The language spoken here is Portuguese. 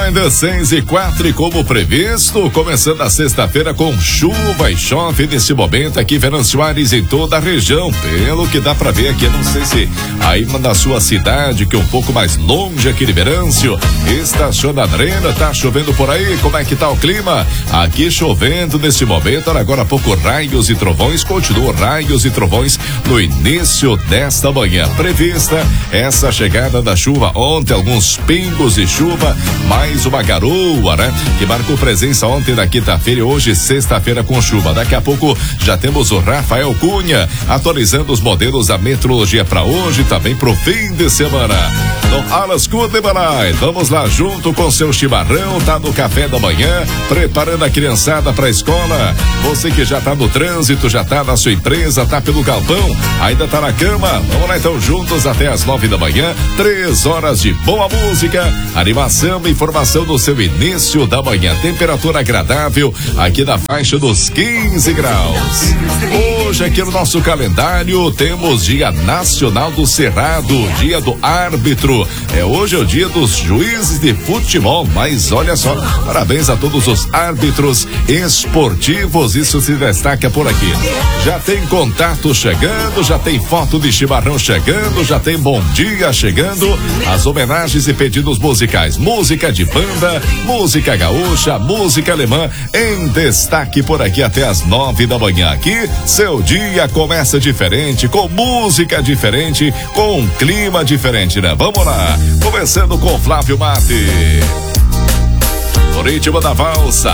Ainda 6:04 e como previsto, começando a sexta-feira com chuva e chove nesse momento aqui em Venâncio Aires em toda a região, pelo que dá pra ver aqui, não sei se aí na sua cidade, que é um pouco mais longe aqui de Venâncio, Estacionadeira, tá chovendo por aí, como é que tá o clima? Aqui chovendo nesse momento, agora há pouco raios e trovões, continuam raios e trovões no início desta manhã, prevista essa chegada da chuva ontem, alguns pingos de chuva, mais uma garoa, né? Que marcou presença ontem na quinta-feira e hoje sexta-feira com chuva. Daqui a pouco já temos o Rafael Cunha atualizando os modelos da meteorologia para hoje, também pro fim de semana. Então, Alas Kudemanai, vamos lá junto com seu chimarrão, tá no café da manhã, preparando a criançada pra escola. Você que já tá no trânsito, já tá na sua empresa, tá pelo galpão, ainda tá na cama. Vamos lá então juntos até as 9 da manhã, 3 horas de boa música, animação e informação no seu início da manhã. Temperatura agradável aqui na faixa dos 15 graus. Hoje aqui no nosso calendário temos Dia Nacional do Cerrado, Dia do Árbitro. Hoje é o dia dos juízes de futebol, mas olha só, parabéns a todos os árbitros esportivos, isso se destaca por aqui. Já tem contato chegando, já tem foto de chimarrão chegando, já tem bom dia chegando, as homenagens e pedidos musicais, música de banda, música gaúcha, música alemã, em destaque por aqui até as 9 da manhã. Aqui, seu dia começa diferente, com música diferente, com um clima diferente, né? Vamos lá, começando com Flávio Mate. No ritmo da valsa,